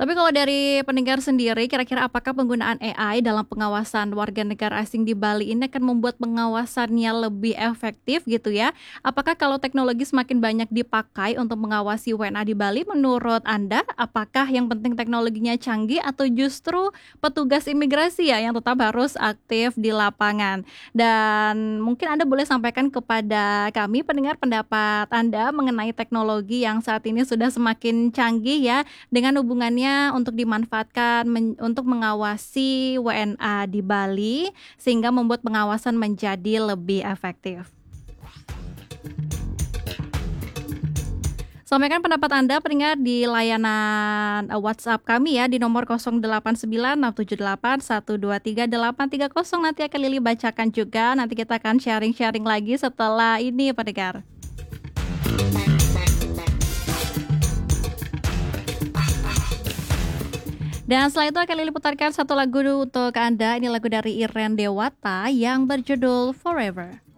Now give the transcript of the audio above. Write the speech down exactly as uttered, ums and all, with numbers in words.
Tapi kalau dari pendengar sendiri, kira-kira apakah penggunaan A I dalam pengawasan warga negara asing di Bali ini akan membuat pengawasannya lebih efektif gitu ya? Apakah kalau teknologi semakin banyak dipakai untuk mengawasi W N A di Bali, menurut Anda, apakah yang penting teknologinya canggih atau justru petugas imigrasi ya yang tetap harus aktif di lapangan? Dan mungkin Anda boleh sampaikan kepada kami pendengar pendapat Anda mengenai teknologi yang saat ini sudah semakin canggih ya, dengan hubungannya untuk dimanfaatkan men- untuk mengawasi W N A di Bali sehingga membuat pengawasan menjadi lebih efektif. Sampaikan pendapat Anda pendengar di layanan eh, WhatsApp kami ya di nomor nol delapan sembilan enam tujuh delapan satu dua tiga delapan tiga nol. Nanti akan Lili bacakan juga. Nanti kita akan sharing-sharing lagi setelah ini pendengar. Dan setelah itu akan Lili putarkan satu lagu untuk Anda. Ini lagu dari Iren Dewata yang berjudul Forever.